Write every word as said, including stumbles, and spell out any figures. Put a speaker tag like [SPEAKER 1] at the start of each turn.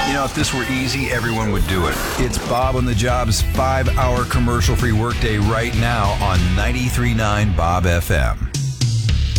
[SPEAKER 1] You know, if this were easy, everyone would do it. It's Bob on the Job's five-hour commercial-free workday right now on ninety-three point nine Bob F M.